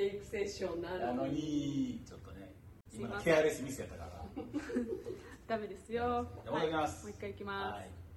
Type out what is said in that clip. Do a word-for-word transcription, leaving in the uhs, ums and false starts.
メイクセッションなのに。 あのにちょっとね、今のケアレスミスやったから。 ダメですよ。 戻ります。 もう一回いきます。 はい